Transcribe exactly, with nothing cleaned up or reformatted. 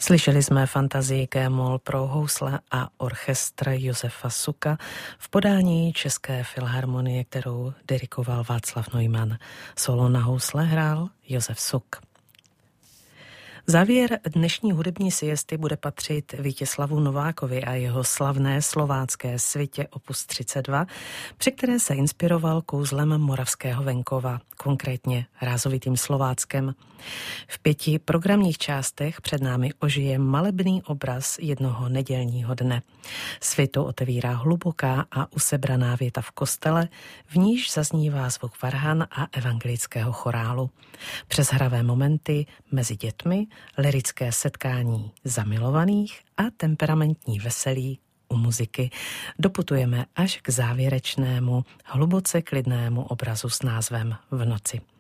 Slyšeli jsme fantazii G-moll pro housle a orchestr Josefa Suka v podání České filharmonie, kterou dirigoval Václav Neumann. Solo na housle hrál Josef Suk. Závěr dnešní hudební siesty bude patřit Vítězslavu Novákovi a jeho slavné slovácké svitě opus třicet dva, při které se inspiroval kouzlem moravského venkova, konkrétně rázovitým Slováckem. V pěti programních částech před námi ožije malebný obraz jednoho nedělního dne. Svitu otevírá hluboká a usebraná věta v kostele, v níž zaznívá zvuk varhan a evangelického chorálu. Přes hravé momenty mezi dětmi, lyrické setkání zamilovaných a temperamentní veselí u muziky doputujeme až k závěrečnému, hluboce klidnému obrazu s názvem V noci.